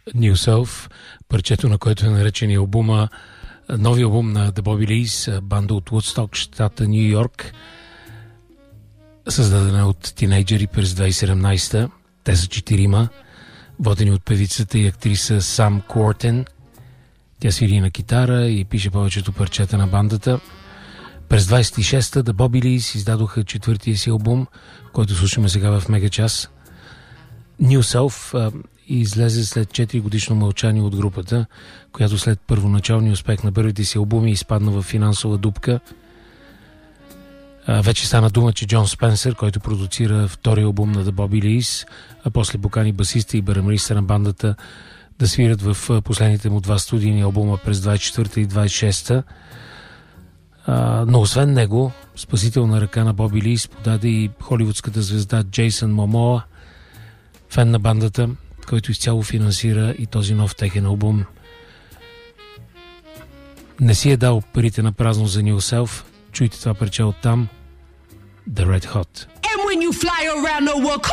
New Self, парчето на което е наречен албума, нови албум на The Bobby Lees, банда от Woodstock, щата Ню Йорк, създадена от тинейджери през 2017. Те са 4, водени от певицата и актриса Сам Куортен. Тя свири на китара и пише повечето парчета на бандата. През 26-та The Bobby Lees издадоха 4-тия си албум, който слушаме сега в Мегачас. New Self излезе след 4 годишно мълчание от групата, която след първоначалния успех на първите си албуми изпадна в финансова дупка. Вече стана дума, че Джон Спенсър, който продуцира втори албум на The Bobby Lees, а после покани басиста и барабаниста на бандата да свират в последните му 2 студийни албума през 24-та и 26-та. Но освен него, спасителна ръка на Bobby Lees подаде и холивудската звезда Джейсън Момоа, фен на бандата, който изцяло финансира и този нов техен албум. Не си е дал парите на празно за New Self. Чуйте това парче от там. The Red Hot. And when you fly around the world